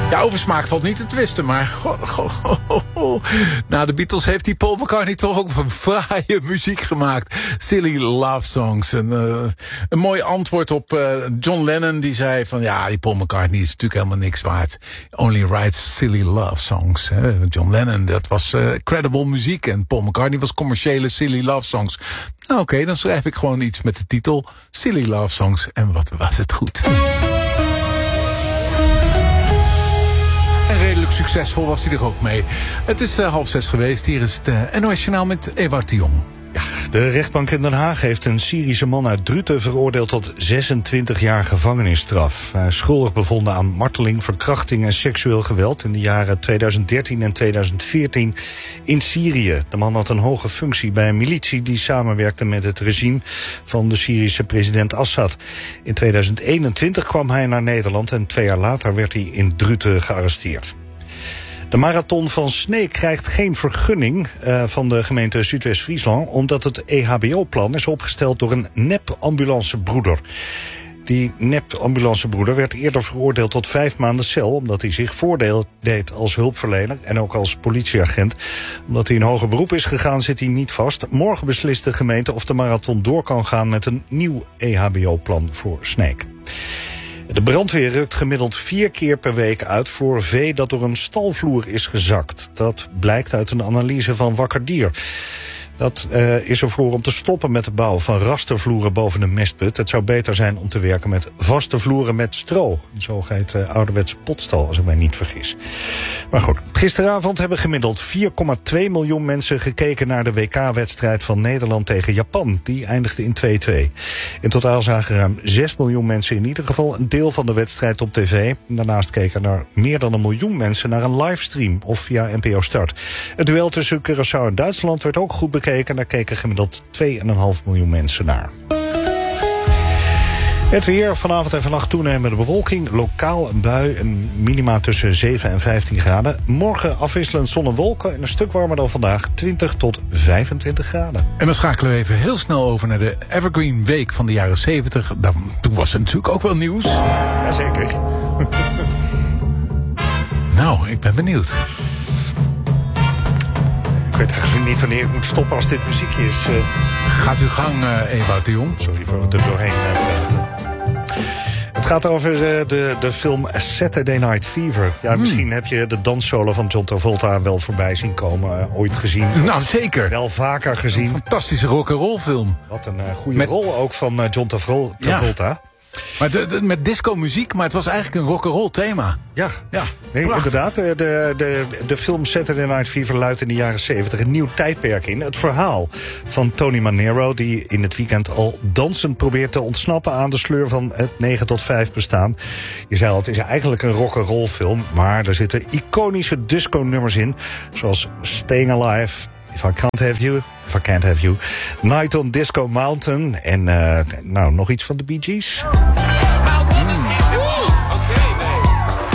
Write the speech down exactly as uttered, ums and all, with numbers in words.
Ja, over smaak valt niet te twisten, maar... Go, go, go, go, go. Na de Beatles heeft die Paul McCartney toch ook een fraaie muziek gemaakt. Silly Love Songs. En, uh, een mooi antwoord op uh, John Lennon, die zei van... ja, die Paul McCartney is natuurlijk helemaal niks waard. Only writes silly love songs. Hè. John Lennon, dat was uh, credible muziek. En Paul McCartney was commerciële silly love songs. Nou, oké, okay, dan schrijf ik gewoon iets met de titel Silly Love Songs. En wat was het goed. En redelijk succesvol was hij er ook mee. Het is uh, half zes geweest. Hier is het uh, N O S Journaal met Ewout de Jong. Ja, de rechtbank in Den Haag heeft een Syrische man uit Druten veroordeeld tot zesentwintig jaar gevangenisstraf. Hij is schuldig bevonden aan marteling, verkrachting en seksueel geweld in de jaren tweeduizend dertien en tweeduizend veertien in Syrië. De man had een hoge functie bij een militie die samenwerkte met het regime van de Syrische president Assad. In tweeduizend eenentwintig kwam hij naar Nederland en twee jaar later werd hij in Druten gearresteerd. De marathon van Sneek krijgt geen vergunning uh, van de gemeente Zuidwest-Friesland... omdat het E H B O-plan is opgesteld door een nep-ambulancebroeder. Die nep-ambulancebroeder werd eerder veroordeeld tot vijf maanden cel... omdat hij zich voordeel deed als hulpverlener en ook als politieagent. Omdat hij in hoger beroep is gegaan, zit hij niet vast. Morgen beslist de gemeente of de marathon door kan gaan... met een nieuw E H B O-plan voor Sneek. De brandweer rukt gemiddeld vier keer per week uit voor vee dat door een stalvloer is gezakt. Dat blijkt uit een analyse van Wakker Dier. Dat uh, is ervoor om te stoppen met de bouw van rastervloeren boven een mestput. Het zou beter zijn om te werken met vaste vloeren met stro. Een zogeheten uh, ouderwetse potstal, als ik mij niet vergis. Maar goed, gisteravond hebben gemiddeld vier komma twee miljoen mensen gekeken naar de W K-wedstrijd van Nederland tegen Japan. Die eindigde in twee-twee. In totaal zagen ruim zes miljoen mensen in ieder geval een deel van de wedstrijd op tv. Daarnaast keken er meer dan een miljoen mensen naar een livestream of via N P O Start. Het duel tussen Curaçao en Duitsland werd ook goed bekeken. En daar keken gemiddeld twee komma vijf miljoen mensen naar. Het weer, vanavond en vannacht toenemende bewolking. Lokaal een bui, een minima tussen zeven en vijftien graden. Morgen afwisselend zon en wolken en een stuk warmer dan vandaag. twintig tot vijfentwintig graden. En dan schakelen we even heel snel over naar de Evergreen Week van de jaren zeventig. Toen was er natuurlijk ook wel nieuws. Jazeker. Nou, ik ben benieuwd. Ik weet eigenlijk niet wanneer ik moet stoppen als dit muziekje is. Uh... Gaat uw gang, uh, Ewout de Jong. Sorry voor het er doorheen. Uh, het gaat over uh, de, de film Saturday Night Fever. Ja, hmm. Misschien heb je de danssolo van John Travolta wel voorbij zien komen. Uh, ooit gezien. Nou, zeker. Wel vaker gezien. Een fantastische rock'n'roll film. Wat een uh, goede Met... rol ook van uh, John Travolta. Ja. Maar de, de, met disco-muziek, maar het was eigenlijk een rock'n'roll thema. Ja, ja nee, inderdaad. De, de, de film Saturday Night Fever luidt in de jaren zeventig een nieuw tijdperk in. Het verhaal van Tony Manero, die in het weekend al dansend probeert te ontsnappen aan de sleur van het negen tot vijf bestaan. Je zei al, het is eigenlijk een rock'n'roll film, maar er zitten iconische disco-nummers in, zoals Staying Alive, If I Can't Have You, If I Can't Have You, Night on Disco Mountain en uh, nou nog iets van de Bee Gees.